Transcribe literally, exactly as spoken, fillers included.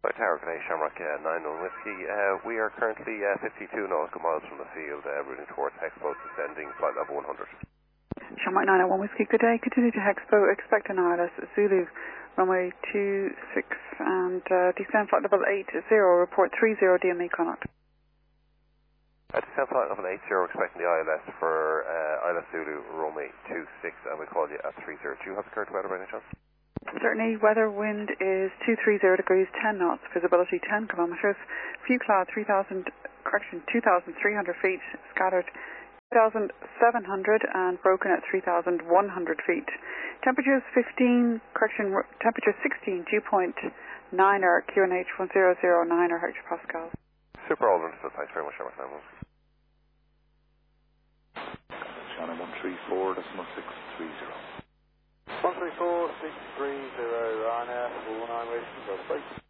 By Tower Canadian Shamrock uh, nine one Whiskey, uh, we are currently uh, fifty-two nautical miles from the field, uh, routing towards Hexpo, descending flight level one hundred. Shamrock nine one Whiskey, good day. Continue to Hexpo, expect an I L S Zulu, runway two six, and uh, descend flight level eight zero, report three zero D M E contact. Uh, descend flight level eight zero, expecting the I L S for uh, I L S Zulu, runway two six, and we call you at three zero. Do you have the current weather by any chance? Certainly, weather wind is two thirty degrees, ten knots, visibility ten kilometres, few cloud three thousand, correction, two thousand three hundred feet, scattered two thousand seven hundred, and broken at three thousand one hundred feet. Temperatures fifteen, correction, temperature sixteen, dew point nine er, Q N H one zero zero nine er hectopascals. Super, all understood. Thanks very much, Shamrock nine one. Channel one three four, decimal six three zero. one three four, six three zero, Ryanair, four nine West,